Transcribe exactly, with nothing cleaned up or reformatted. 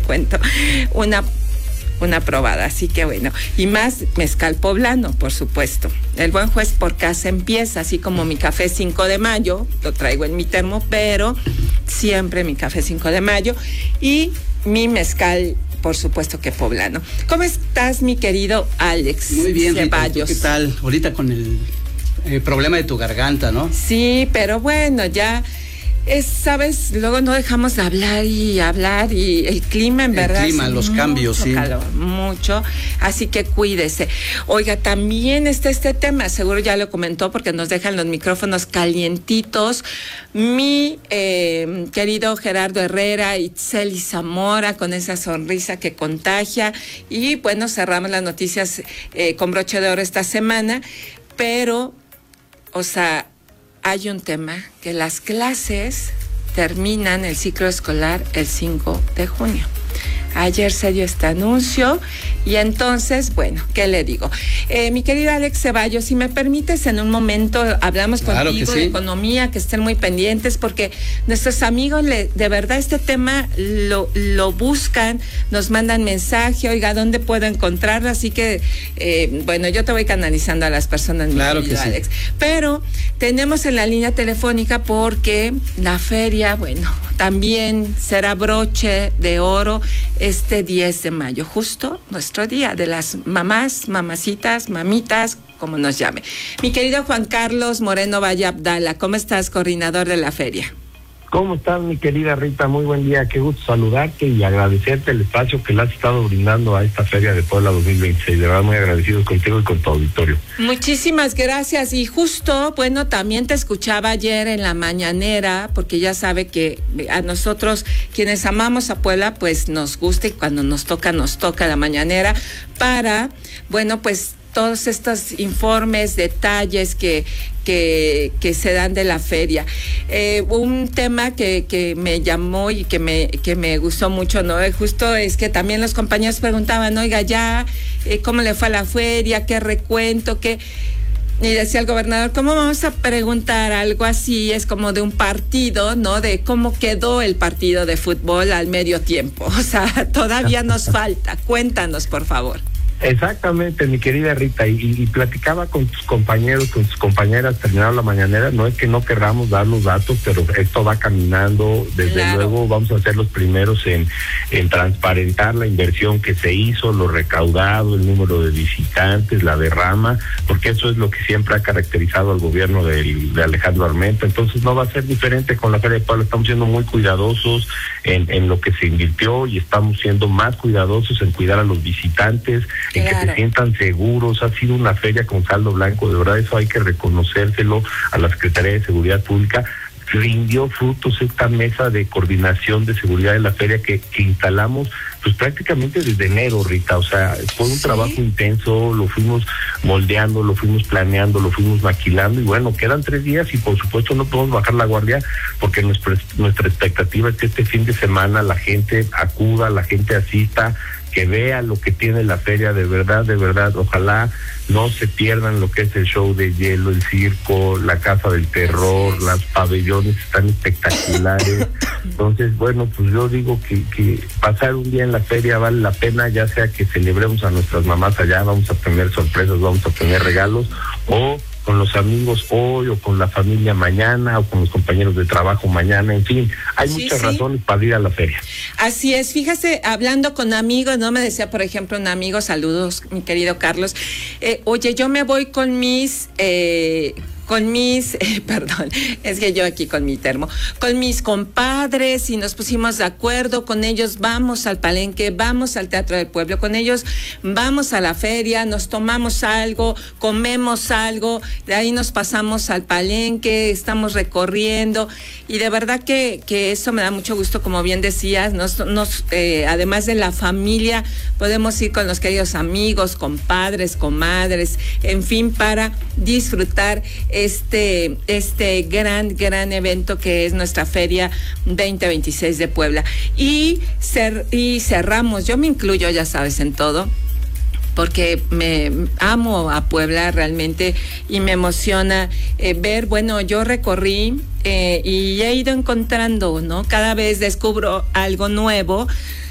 cuento, una una probada, así que bueno, y más mezcal poblano, por supuesto. El buen juez por casa empieza, así como mi café cinco de mayo, lo traigo en mi termo, pero siempre mi café cinco de mayo y mi mezcal, por supuesto que poblano. ¿Cómo estás, mi querido Alex? Muy bien, Ceballos. Rita, ¿qué tal? Ahorita con el eh, problema de tu garganta, ¿no? Sí, pero bueno, ya... Es, sabes, luego no dejamos de hablar y hablar y el clima en verdad. El clima, los cambios, sí. Mucho calor, mucho, así que cuídese. Oiga, también está este tema, seguro ya lo comentó porque nos dejan los micrófonos calientitos. Mi eh, querido Gerardo Herrera, Itzeli Zamora, con esa sonrisa que contagia. Y bueno, cerramos las noticias eh, con broche de oro esta semana, pero, o sea... hay un tema, que las clases terminan el ciclo escolar el cinco de junio. Ayer se dio este anuncio y entonces, bueno, ¿qué le digo? Eh, mi querido Alex Ceballos, si me permites, en un momento hablamos claro contigo sí. de economía, que estén muy pendientes, porque nuestros amigos, le, de verdad, este tema lo, lo buscan, nos mandan mensaje, oiga, ¿dónde puedo encontrarlo? Así que, eh, bueno, yo te voy canalizando a las personas, claro mi querido que Alex. Sí. Pero tenemos en la línea telefónica porque la feria, bueno, también será broche de oro este diez de mayo, justo nuestro día de las mamás, mamacitas, mamitas, como nos llame. Mi querido Juan Carlos Moreno Valle Abdala, ¿cómo estás, coordinador de la feria? ¿Cómo estás, mi querida Rita? Muy buen día, qué gusto saludarte y agradecerte el espacio que le has estado brindando a esta Feria de Puebla dos mil veintiséis. De verdad, muy agradecidos contigo y con tu auditorio. Muchísimas gracias. Y justo, bueno, también te escuchaba ayer en la mañanera, porque ya sabe que a nosotros, quienes amamos a Puebla, pues nos gusta y cuando nos toca, nos toca la mañanera para, bueno, pues todos estos informes, detalles que, que, que se dan de la feria. Eh, un tema que, que me llamó y que me, que me gustó mucho, ¿no? Justo es que también los compañeros preguntaban, oiga, ya, eh, ¿cómo le fue a la feria? ¿Qué recuento? ¿Qué...? Y decía el gobernador, ¿cómo vamos a preguntar algo así? Es como de un partido, ¿no? De cómo quedó el partido de fútbol al medio tiempo. O sea, todavía nos falta. Cuéntanos, por favor. Exactamente, mi querida Rita, y, y platicaba con tus compañeros, con tus compañeras, terminado la mañanera, no es que no querramos dar los datos, pero esto va caminando, desde claro. Luego vamos a ser los primeros en, en transparentar la inversión que se hizo, lo recaudado, el número de visitantes, la derrama, porque eso es lo que siempre ha caracterizado al gobierno de, de Alejandro Armenta. Entonces no va a ser diferente con la Feria de Puebla. Estamos siendo muy cuidadosos en, en lo que se invirtió y estamos siendo más cuidadosos en cuidar a los visitantes, en claro. que se sientan seguros. Ha sido una feria con saldo blanco, de verdad, eso hay que reconocérselo a la Secretaría de Seguridad Pública. Rindió frutos esta mesa de coordinación de seguridad de la feria que, que instalamos pues prácticamente desde enero, Rita. O sea, fue un ¿Sí? trabajo intenso, lo fuimos moldeando, lo fuimos planeando, lo fuimos maquilando y bueno, quedan tres días y por supuesto no podemos bajar la guardia porque nuestra, nuestra expectativa es que este fin de semana la gente acuda, la gente asista, que vea lo que tiene la feria, de verdad, de verdad, ojalá no se pierdan lo que es el show de hielo, el circo, la casa del terror, las pabellones están espectaculares. Entonces, bueno, pues yo digo que, que pasar un día en la feria vale la pena, ya sea que celebremos a nuestras mamás allá, vamos a tener sorpresas, vamos a tener regalos, o con los amigos hoy, o con la familia mañana, o con los compañeros de trabajo mañana, en fin, hay sí, muchas sí. razones para ir a la feria. Así es, fíjese, hablando con amigos, ¿no? Me decía, por ejemplo, un amigo, saludos, mi querido Carlos, eh, oye, yo me voy con mis... Eh, con mis, eh, perdón, es que yo aquí con mi termo, con mis compadres y nos pusimos de acuerdo, con ellos vamos al Palenque, vamos al Teatro del Pueblo, con ellos vamos a la feria, nos tomamos algo, comemos algo, de ahí nos pasamos al Palenque, estamos recorriendo y de verdad que, que eso me da mucho gusto, como bien decías, nos, nos eh, además de la familia, podemos ir con los queridos amigos, compadres, comadres, en fin, para disfrutar este este gran, gran evento que es nuestra Feria veinte veintiséis de Puebla. Y, cer- y cerramos, yo me incluyo, ya sabes, en todo, porque me amo a Puebla realmente y me emociona eh, ver, bueno, yo recorrí eh, y he ido encontrando, ¿no? Cada vez descubro algo nuevo